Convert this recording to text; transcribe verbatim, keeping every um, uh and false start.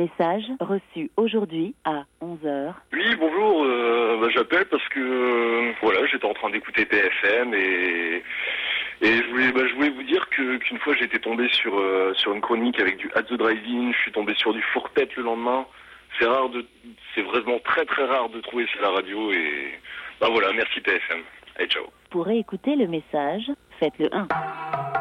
Message reçu aujourd'hui à onze heures. Oui, bonjour, euh, bah, j'appelle parce que euh, voilà, j'étais en train d'écouter P F M et, et je, voulais, bah, je voulais vous dire que, qu'une fois j'étais tombé sur, euh, sur une chronique avec du At the Drive-In, je suis tombé sur du Fourpette le lendemain. C'est rare de, c'est vraiment très très rare de trouver ça à la radio et bah voilà, merci P F M. Allez, ciao. Pour réécouter le message, faites le un.